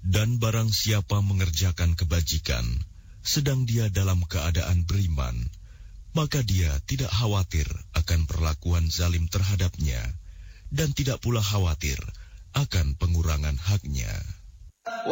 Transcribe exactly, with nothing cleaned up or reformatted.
Dan barang siapa mengerjakan kebajikan, sedang dia dalam keadaan beriman, maka dia tidak khawatir akan perlakuan zalim terhadapnya, dan tidak pula khawatir akan pengurangan haknya.